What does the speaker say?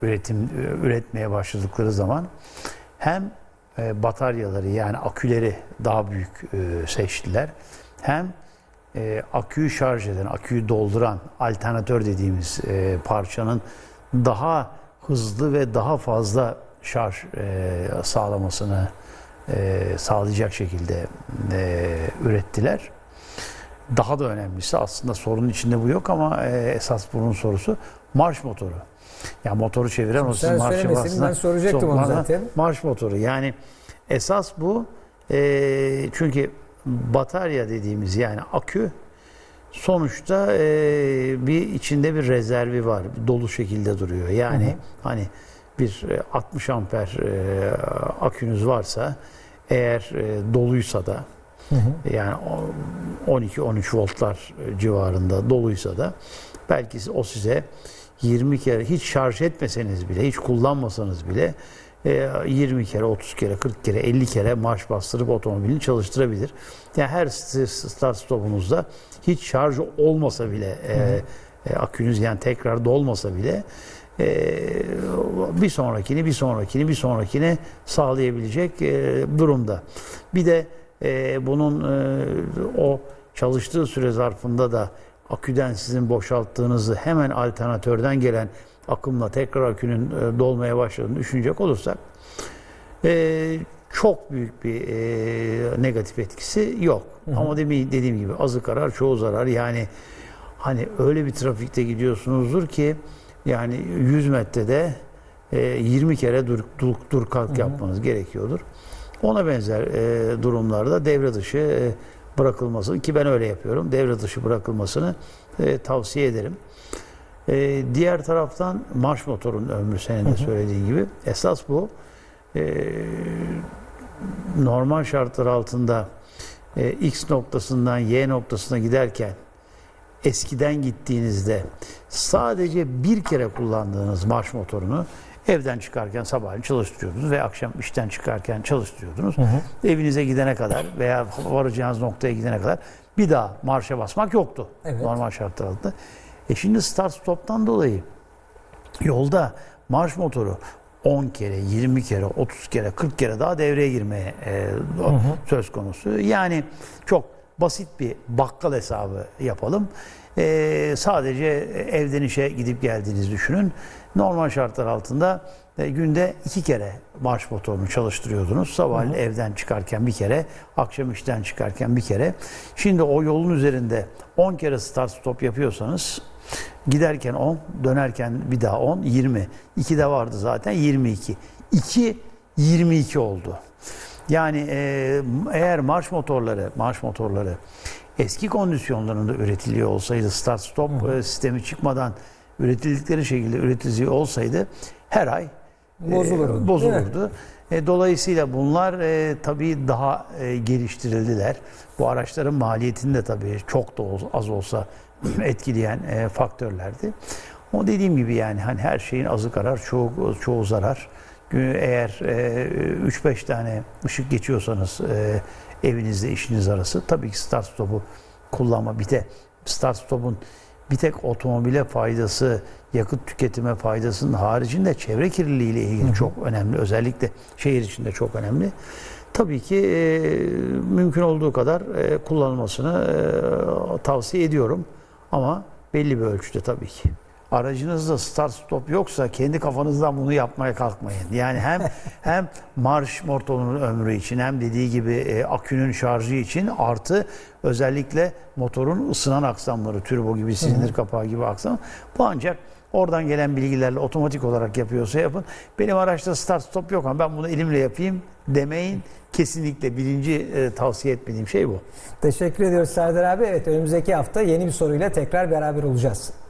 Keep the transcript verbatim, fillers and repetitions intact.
üretim üretmeye başladıkları zaman hem e, bataryaları yani aküleri daha büyük e, seçtiler. Hem e, aküyü şarj eden, aküyü dolduran alternatör dediğimiz e, parçanın daha hızlı ve daha fazla şarj e, sağlamasını e, sağlayacak şekilde e, ürettiler. Daha da önemlisi aslında sorunun içinde bu yok ama e, esas bunun sorusu marş motoru. Yani motoru çeviren o sizin marş basına. Ben soracaktım onu zaten. Marş motoru. Yani esas bu. E, çünkü batarya dediğimiz yani akü sonuçta e, bir içinde bir rezervi var. Dolu şekilde duruyor. Yani hı hı. hani bir altmış amper e, akünüz varsa eğer e, doluysa da hı hı. yani on iki on üç voltlar civarında doluysa da belki o size yirmi kere hiç şarj etmeseniz bile, hiç kullanmasanız bile yirmi kere, otuz kere, kırk kere, elli kere marş bastırıp otomobilini çalıştırabilir. Yani her start stopunuzda hiç şarj olmasa bile e, e, akünüz yani tekrar dolmasa bile e, bir sonrakini, bir sonrakini, bir sonrakini sağlayabilecek e, durumda. Bir de e, bunun e, o çalıştığı süre zarfında da aküden sizin boşalttığınızı hemen alternatörden gelen akımla tekrar akünün e, dolmaya başladığını düşünecek olursak e, çok büyük bir e, negatif etkisi yok. Hı hı. Ama demin dediğim gibi azı karar çoğu zarar. Yani hani öyle bir trafikte gidiyorsunuzdur ki yani yüz metrede e, yirmi kere dur, dur, dur kalk hı hı. yapmanız gerekiyordur. Ona benzer e, durumlarda devre dışı e, bırakılması ki ben öyle yapıyorum. Devre dışı bırakılmasını e, tavsiye ederim. E, diğer taraftan marş motorun ömrü senin de söylediğin gibi. Esas bu. E, normal şartlar altında e, X noktasından Y noktasına giderken eskiden gittiğinizde sadece bir kere kullandığınız marş motorunu evden çıkarken sabahleyin çalıştırıyordunuz ve akşam işten çıkarken çalıştırıyordunuz. Hı hı. Evinize gidene kadar veya varacağınız noktaya gidene kadar bir daha marşa basmak yoktu. Evet. Normal şartlar altında. E şimdi start stop'tan dolayı yolda marş motoru on kere, yirmi kere, otuz kere, kırk kere daha devreye girmeye e, hı hı. söz konusu. Yani çok basit bir bakkal hesabı yapalım. E, sadece evden işe gidip geldiğinizi düşünün. Normal şartlar altında e, günde iki kere marş motorunu çalıştırıyordunuz. Sabahleyin evden çıkarken bir kere, akşam işten çıkarken bir kere. Şimdi o yolun üzerinde on kere start stop yapıyorsanız giderken on, dönerken bir daha on, yirmi. iki de vardı zaten yirmi iki. iki, yirmi iki oldu. Yani e, eğer marş motorları, marş motorları eski kondisyonlarında üretiliyor olsaydı, start stop e, sistemi çıkmadan üretildikleri şekilde üretiliyor olsaydı her ay bozulurdu. E, bozulurdu. E, dolayısıyla bunlar e, tabii daha e, geliştirildiler. Bu araçların maliyetini de tabii çok da az olsa etkileyen e, faktörlerdi. O dediğim gibi yani hani her şeyin azı karar, çoğu çoğu zarar. Eğer e, üç beş tane ışık geçiyorsanız e, evinizde işiniz arası tabii ki start stop'u kullanma. Bir de start stop'un bir tek otomobile faydası, yakıt tüketime faydasının haricinde çevre kirliliği ile ilgili hı hı. çok önemli. Özellikle şehir içinde çok önemli. Tabii ki e, mümkün olduğu kadar e, kullanılmasını e, tavsiye ediyorum. Ama belli bir ölçüde tabii ki. Aracınızda start stop yoksa kendi kafanızdan bunu yapmaya kalkmayın. Yani hem hem marş motorunun ömrü için hem dediği gibi e, akünün şarjı için artı özellikle motorun ısınan aksamları, turbo gibi, silindir kapağı gibi aksam. Bu ancak oradan gelen bilgilerle otomatik olarak yapıyorsa yapın. Benim araçta start stop yok ama ben bunu elimle yapayım demeyin. Kesinlikle birinci e, tavsiye etmediğim şey bu. Teşekkür ediyoruz Serdar abi. Evet, önümüzdeki hafta yeni bir soruyla tekrar beraber olacağız.